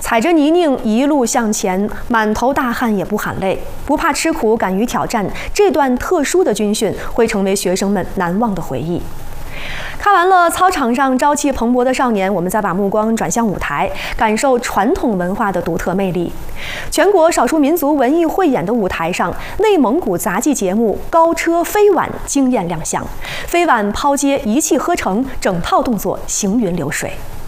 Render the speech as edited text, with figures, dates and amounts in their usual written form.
踩着泥泞一路向前，满头大汗也不喊累，不怕吃苦，敢于挑战。这段特殊的军训会成为学生们难忘的回忆。看完了操场上朝气蓬勃的少年，我们再把目光转向舞台，感受传统文化的独特魅力。全国少数民族文艺汇演的舞台上，内蒙古杂技节目高车飞碗惊艳亮相，飞碗抛接一气呵成，整套动作行云流水。